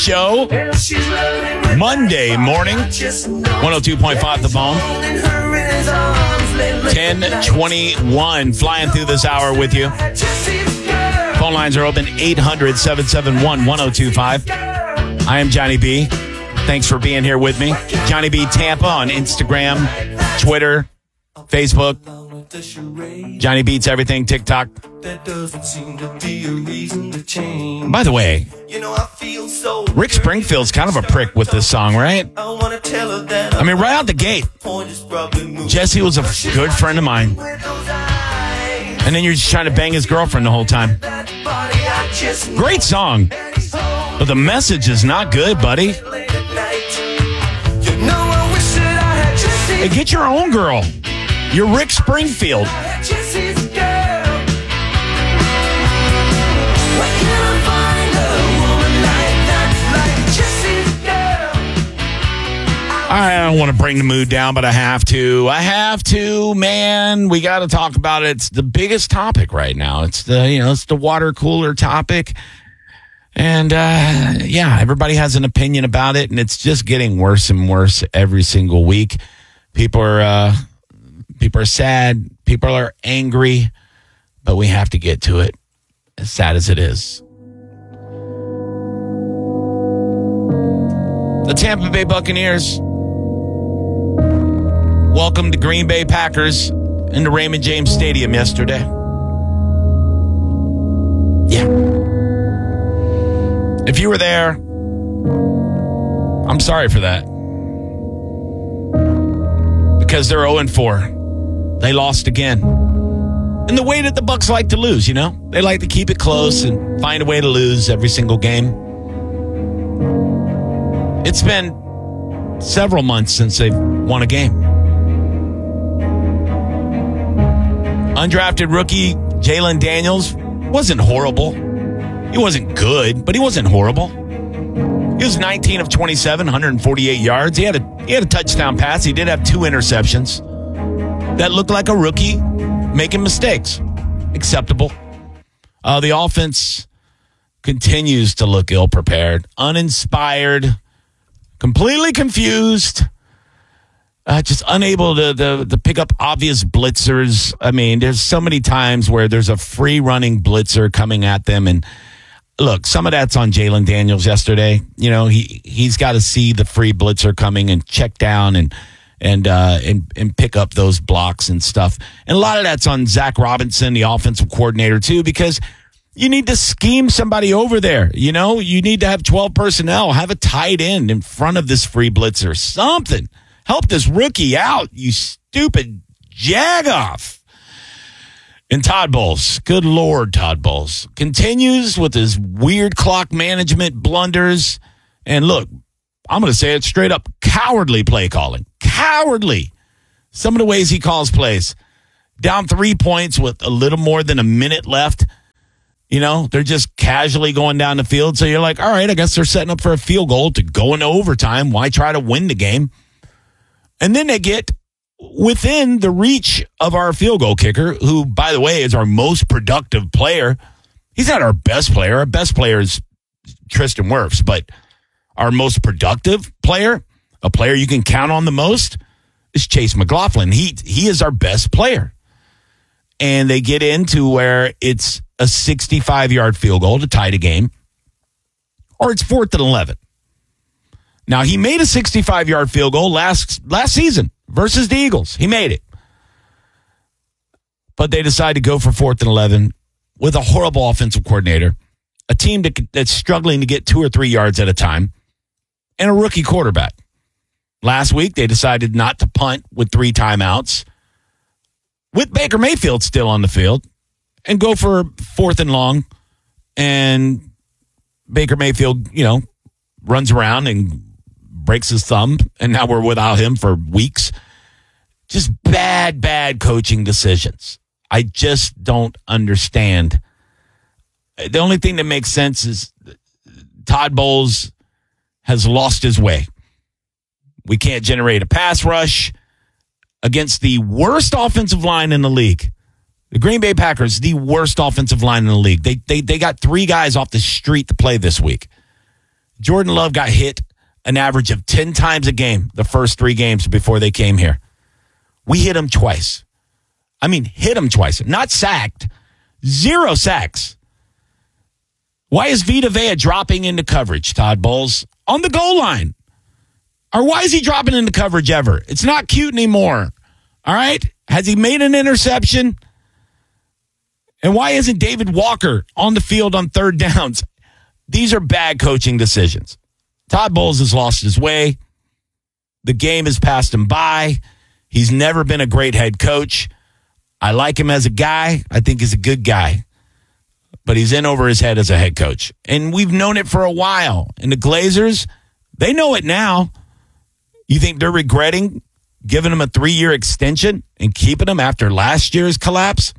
Show Monday morning, 102.5 The Bone. 10:21, flying through this hour with you. Phone lines are open, 800-771-1025. I am Johnny B. Thanks for being here with me. Johnny B Tampa on Instagram, Twitter, Facebook. Johnny Beats Everything, TikTok. By the way, Rick Springfield's kind of a prick with this song, right? I mean, right out the gate. Jesse was a good friend of mine. And then you're just trying to bang his girlfriend the whole time. Great song. But the message is not good, buddy. Hey, get your own girl. You're Rick Springfield. I don't want to bring the mood down, but I have to. Man. We got to talk about it. It's the biggest topic right now. It's the water cooler topic. And, everybody has an opinion about it, and it's just getting worse and worse every single week. People are sad. People are angry, but we have to get to it, as sad as it is. The Tampa Bay Buccaneers welcomed the Green Bay Packers into Raymond James Stadium yesterday. Yeah. If you were there, I'm sorry for that. Because they're 0-4. They lost again. And the way that the Bucs like to lose, you know? They like to keep it close and find a way to lose every single game. It's been several months since they've won a game. Undrafted rookie Jalen Daniels wasn't horrible. He wasn't good, but he wasn't horrible. He was 19 of 27, 148 yards. He had a touchdown pass. He did have 2 interceptions. That looked like a rookie making mistakes. Acceptable. The offense continues to look ill-prepared, uninspired, completely confused, just unable to pick up obvious blitzers. I mean, there's so many times where there's a free-running blitzer coming at them, and look, some of that's on Jalen Daniels yesterday. You know, he's got to see the free blitzer coming and check down and pick up those blocks and stuff. And a lot of that's on Zach Robinson, the offensive coordinator, too, because you need to scheme somebody over there. You know, you need to have 12 personnel, have a tight end in front of this free blitzer. Something. Help this rookie out, you stupid jagoff. And Todd Bowles, good Lord, Todd Bowles, continues with his weird clock management blunders. And look, I'm going to say it straight up, cowardly play calling. Cowardly. Some of the ways he calls plays. Down 3 points with a little more than a minute left. You know, they're just casually going down the field. So you're like, all right, I guess they're setting up for a field goal to go into overtime. Why try to win the game? And then they get within the reach of our field goal kicker, who, by the way, is our most productive player. He's not our best player. Our best player is Tristan Wirfs, but our most productive player, a player you can count on the most, is Chase McLaughlin. He is our best player. And they get into where it's a 65-yard field goal to tie the game, or it's 4th and 11. Now, he made a 65-yard field goal last season versus the Eagles. He made it. But they decided to go for 4th and 11 with a horrible offensive coordinator, a team that's struggling to get 2 or 3 yards at a time, and a rookie quarterback. Last week, they decided not to punt with 3 timeouts, with Baker Mayfield still on the field, and go for 4th and long. And Baker Mayfield, runs around and breaks his thumb, and now we're without him for weeks. Just bad coaching decisions. I just don't understand. The only thing that makes sense is Todd Bowles has lost his way. We can't generate a pass rush against the worst offensive line in the league. The Green Bay Packers, the worst offensive line in the league. They got 3 guys off the street to play this week. Jordan Love got hit an average of 10 times a game the first 3 games before they came here. We hit him twice. I mean, hit him twice. Not sacked. 0 sacks. Why is Vita Vea dropping into coverage, Todd Bowles? On the goal line. Or why is he dropping into coverage ever? It's not cute anymore. All right? Has he made an interception? And why isn't David Walker on the field on third downs? These are bad coaching decisions. Todd Bowles has lost his way. The game has passed him by. He's never been a great head coach. I like him as a guy. I think he's a good guy. But he's in over his head as a head coach. And we've known it for a while. And the Glazers, they know it now. You think they're regretting giving him a 3-year extension and keeping him after last year's collapse?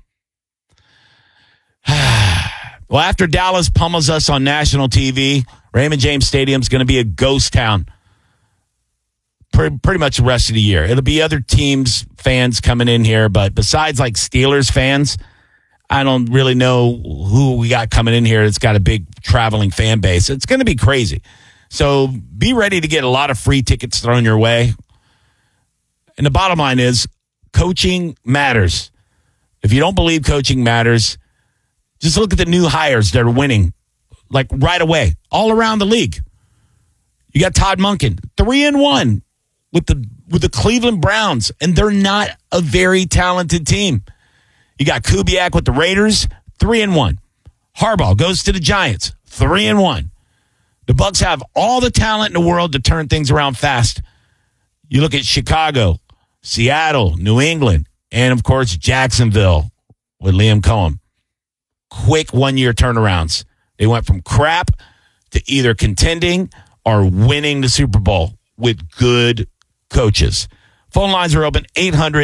Well, after Dallas pummels us on national TV, Raymond James Stadium's going to be a ghost town pretty much the rest of the year. It'll be other teams' fans coming in here, but besides like Steelers fans, I don't really know who we got coming in here. It's got a big traveling fan base. It's going to be crazy. So be ready to get a lot of free tickets thrown your way. And the bottom line is coaching matters. If you don't believe coaching matters, just look at the new hires that are winning like right away all around the league. You got Todd Monken, 3-1 with the Cleveland Browns, and they're not a very talented team. You got Kubiak with the Raiders, 3-1. Harbaugh goes to the Giants, 3-1. The Bucs have all the talent in the world to turn things around fast. You look at Chicago, Seattle, New England, and, of course, Jacksonville with Liam Cohen. Quick 1-year turnarounds. They went from crap to either contending or winning the Super Bowl with good coaches. Phone lines are open,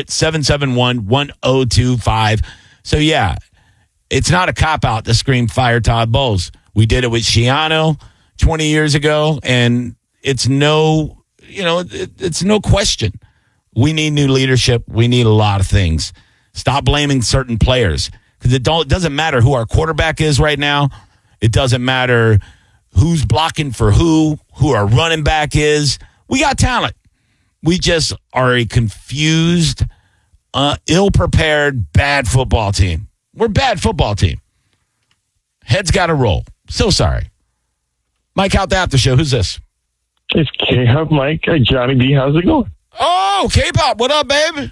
800-771-1025. So, yeah, it's not a cop-out to scream fire Todd Bowles. We did it with Schiano 20 years ago, and it's no question. We need new leadership. We need a lot of things. Stop blaming certain players because it doesn't matter who our quarterback is right now. It doesn't matter who's blocking for who our running back is. We got talent. We just are a confused, ill-prepared, bad football team. We're a bad football team. Heads got to roll. So sorry. Mike out the after show. Who's this? It's K-Hub Mike. Hey, Johnny B. How's it going? Oh, K-Pop. What up, baby?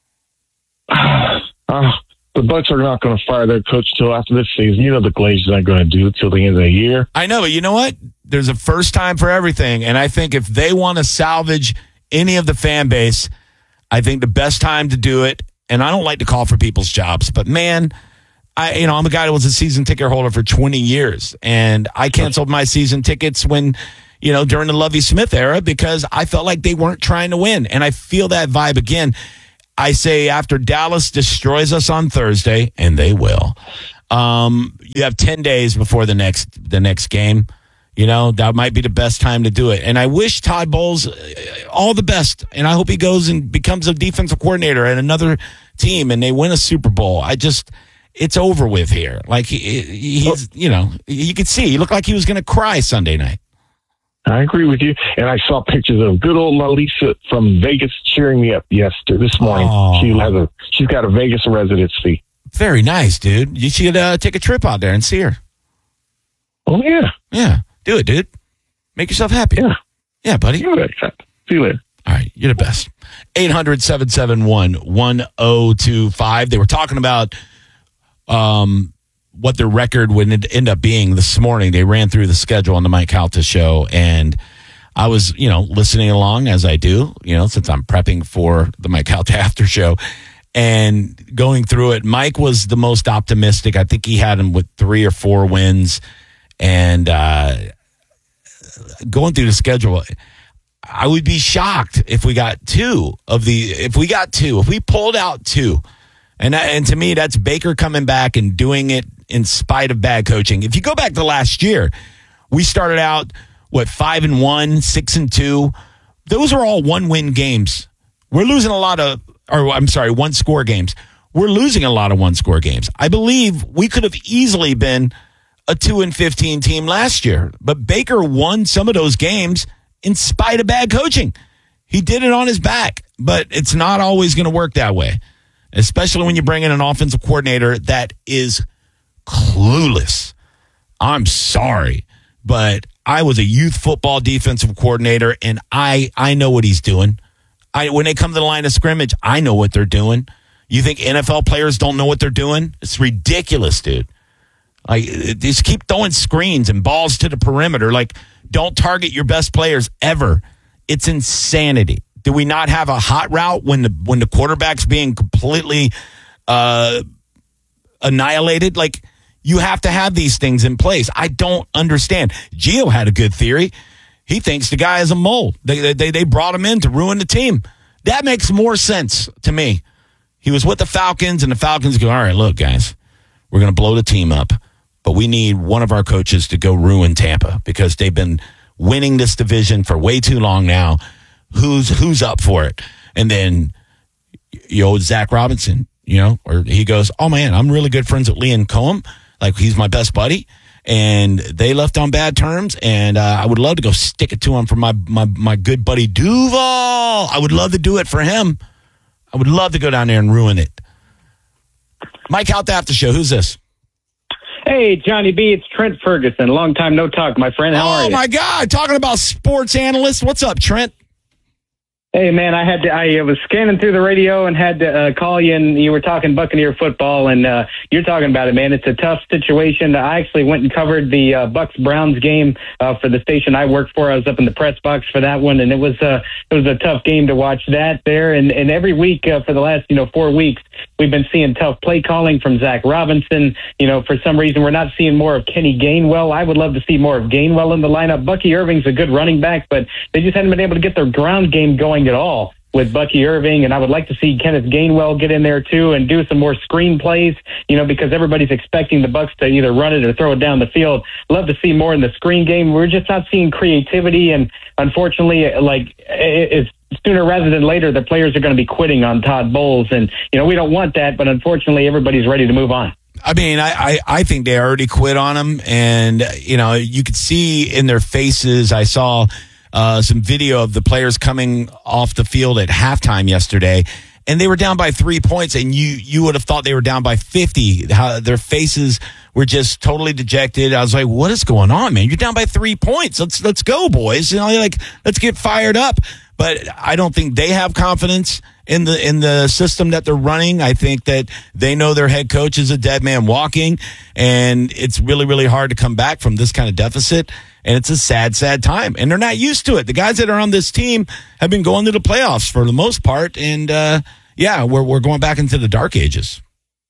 The Bucs are not going to fire their coach till after this season. You know the Glazers aren't going to do it till the end of the year. I know, but you know what? There's a first time for everything, and I think if they want to salvage any of the fan base, I think the best time to do it, and I don't like to call for people's jobs, but man, I'm a guy that was a season ticket holder for 20 years, and I canceled my season tickets when, during the Lovie Smith era because I felt like they weren't trying to win, and I feel that vibe again. I say after Dallas destroys us on Thursday, and they will, you have 10 days before the next game. That might be the best time to do it. And I wish Todd Bowles all the best, and I hope he goes and becomes a defensive coordinator at another team, and they win a Super Bowl. It's over with here. Like, he's, you could see, he looked like he was going to cry Sunday night. I agree with you. And I saw pictures of good old Lalisa from Vegas cheering me up this morning. Oh. She's got a Vegas residency. Very nice, dude. You should take a trip out there and see her. Oh, yeah. Yeah. Do it, dude. Make yourself happy. Yeah. Yeah, buddy. See you later. All right. You're the best. 800-771-1025. They were talking about what their record would end up being this morning. They ran through the schedule on the Mike Calta show, and I was, listening along as I do, since I'm prepping for the Mike Calta after show and going through it. Mike was the most optimistic. I think he had him with 3 or 4 wins, and going through the schedule, I would be shocked if we got two. If we pulled out 2. And to me, that's Baker coming back and doing it in spite of bad coaching. If you go back to last year, we started out, 5-1, 6-2. Those are all 1-win games. We're losing one-score games. We're losing a lot of one-score games. I believe we could have easily been a 2-15 team last year. But Baker won some of those games in spite of bad coaching. He did it on his back, but it's not always going to work that way, especially when you bring in an offensive coordinator that is clueless. I'm sorry, but I was a youth football defensive coordinator, and I know what he's doing. When they come to the line of scrimmage, I know what they're doing. You think NFL players don't know what they're doing? It's ridiculous, dude. Like, just keep throwing screens and balls to the perimeter. Like, don't target your best players ever. It's insanity. Do we not have a hot route when the quarterback's being completely annihilated? Like, you have to have these things in place. I don't understand. Gio had a good theory. He thinks the guy is a mole. They brought him in to ruin the team. That makes more sense to me. He was with the Falcons, and the Falcons go, all right, look, guys, we're going to blow the team up, but we need one of our coaches to go ruin Tampa because they've been winning this division for way too long now. Who's up for it? And then, Zach Robinson, or he goes, oh, man, I'm really good friends with Liam Cohen. Like, he's my best buddy. And they left on bad terms, and I would love to go stick it to him for my good buddy Duval. I would love to do it for him. I would love to go down there and ruin it. Mike out the after show. Who's this? Hey, Johnny B, it's Trent Ferguson. Long time no talk, my friend. How are you? Oh, my God. Talking about sports analysts. What's up, Trent? Hey, man, I was scanning through the radio and had to call you, and you were talking Buccaneer football, and you're talking about it, man. It's a tough situation. I actually went and covered the Bucs-Browns game for the station I worked for. I was up in the press box for that one, and it was a tough game to watch that there. And every week for the last 4 weeks, we've been seeing tough play calling from Zach Robinson. For some reason, we're not seeing more of Kenny Gainwell. I would love to see more of Gainwell in the lineup. Bucky Irving's a good running back, but they just hadn't been able to get their ground game going at all with Bucky Irving, and I would like to see Kenneth Gainwell get in there too and do some more screen plays, because everybody's expecting the Bucs to either run it or throw it down the field. Love to see more in the screen game. We're just not seeing creativity, and unfortunately, it's sooner rather than later, the players are going to be quitting on Todd Bowles, and we don't want that, but unfortunately, everybody's ready to move on. I mean, I think they already quit on him, and you could see in their faces. I saw some video of the players coming off the field at halftime yesterday, and they were down by 3 points, and you would have thought they were down by 50. How their faces were just totally dejected. I was like, what is going on, man? You're down by 3 points. Let's go, boys. Let's get fired up. But I don't think they have confidence in the system that they're running. I think that they know their head coach is a dead man walking, and it's really, really hard to come back from this kind of deficit. And it's a sad, sad time. And they're not used to it. The guys that are on this team have been going to the playoffs for the most part. And, we're going back into the dark ages.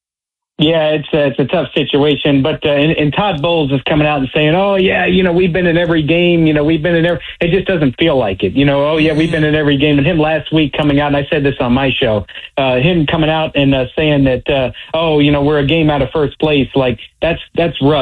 Yeah, it's a tough situation, but and Todd Bowles is coming out and saying, "Oh yeah, we've been in every game, we've been in every." It just doesn't feel like it, "Oh yeah, we've been in every game." And him last week coming out, and I said this on my show, him coming out and saying that, "Oh, we're a game out of first place," like that's rough.